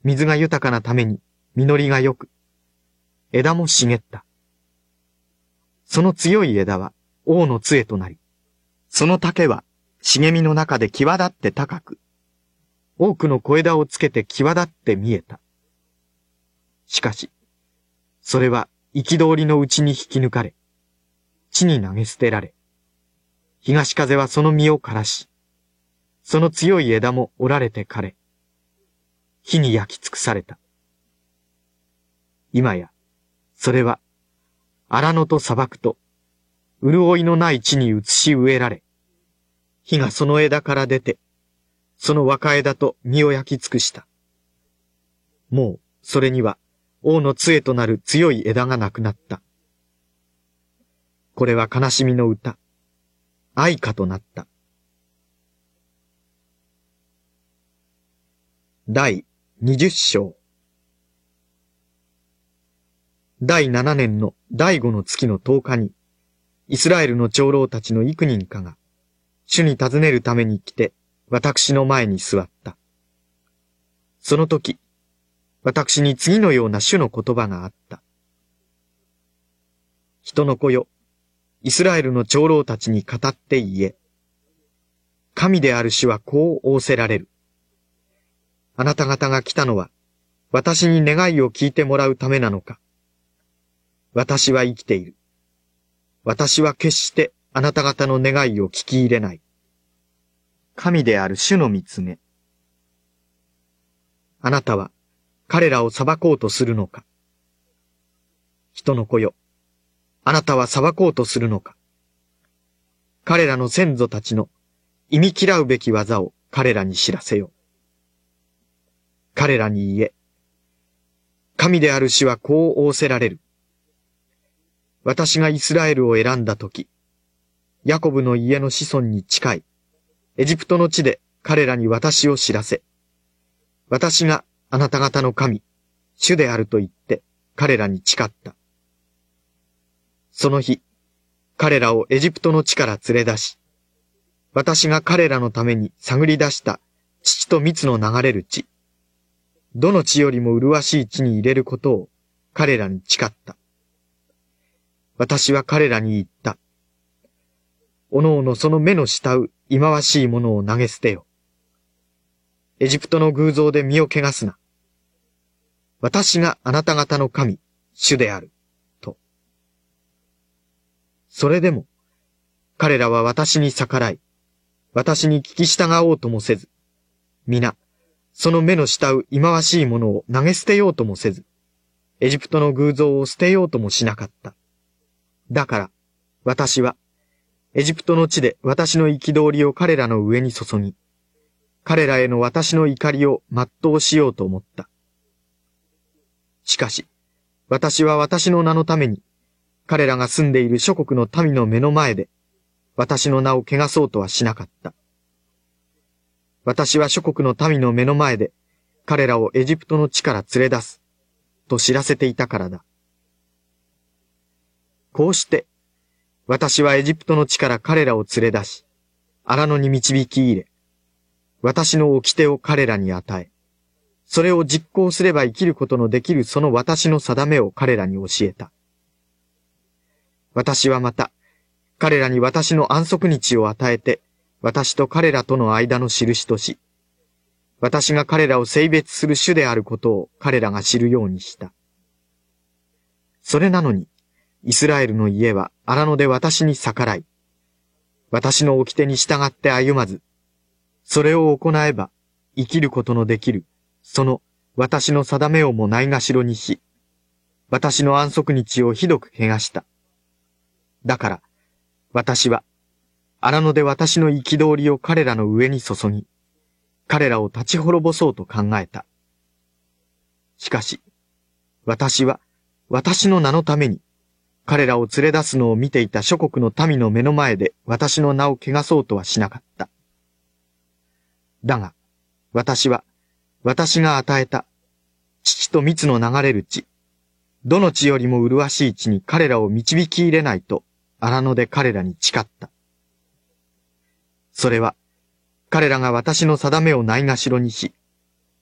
水が豊かなために実りが良く、枝も茂った。その強い枝は王の杖となり、その竹は茂みの中で際立って高く、多くの小枝をつけて際立って見えた。しかし、それは憤りのうちに引き抜かれ、地に投げ捨てられ、東風はその実を枯らし、その強い枝も折られて枯れ、火に焼き尽くされた。今や、それは、荒野と砂漠と、潤いのない地に移し植えられ、火がその枝から出て、その若枝と実を焼き尽くした。もう、それには、王の杖となる強い枝がなくなった。これは悲しみの歌、哀歌となった。第20章。第7年の第5の月の10日に、イスラエルの長老たちの幾人かが、主に尋ねるために来て、私の前に座った。その時、私に次のような主の言葉があった。人の子よ、イスラエルの長老たちに語って言え。神である主はこう仰せられる。あなた方が来たのは、私に願いを聞いてもらうためなのか。私は生きている。私は決してあなた方の願いを聞き入れない。神である主の見つめ。あなたは彼らを裁こうとするのか。人の子よ、あなたは裁こうとするのか。彼らの先祖たちの忌み嫌うべき技を彼らに知らせよ。彼らに言え。神である主はこう仰せられる。私がイスラエルを選んだとき、ヤコブの家の子孫に近い、エジプトの地で彼らに私を知らせ、私があなた方の神、主であると言って彼らに誓った。その日、彼らをエジプトの地から連れ出し、私が彼らのために探り出した乳と蜜の流れる地、どの地よりも麗しい地に入れることを彼らに誓った。私は彼らに言った。おのおのその目の慕う忌まわしいものを投げ捨てよ。エジプトの偶像で身を汚すな。私があなた方の神、主である。と。それでも、彼らは私に逆らい、私に聞き従おうともせず、皆、その目の慕う忌まわしいものを投げ捨てようともせず、エジプトの偶像を捨てようともしなかった。だから、私は、エジプトの地で私の憤りを彼らの上に注ぎ、彼らへの私の怒りを全うしようと思った。しかし、私は私の名のために、彼らが住んでいる諸国の民の目の前で、私の名を汚そうとはしなかった。私は諸国の民の目の前で、彼らをエジプトの地から連れ出す、と知らせていたからだ。こうして、私はエジプトの地から彼らを連れ出し、荒野に導き入れ、私の掟を彼らに与え、それを実行すれば生きることのできるその私の定めを彼らに教えた。私はまた、彼らに私の安息日を与えて、私と彼らとの間の印とし、私が彼らを性別する主であることを彼らが知るようにした。それなのに、イスラエルの家は荒野で私に逆らい、私の掟に従って歩まず、それを行えば生きることのできる、その私の定めをもないがしろにし、私の安息日をひどく汚した。だから、私は、荒野で私の憤りを彼らの上に注ぎ、彼らを立ち滅ぼそうと考えた。しかし、私は、私の名のために、彼らを連れ出すのを見ていた諸国の民の目の前で私の名を汚そうとはしなかった。だが、私は、私が与えた、乳と蜜の流れる地、どの地よりも麗しい地に彼らを導き入れないと、荒野で彼らに誓った。それは、彼らが私の定めをないがしろにし、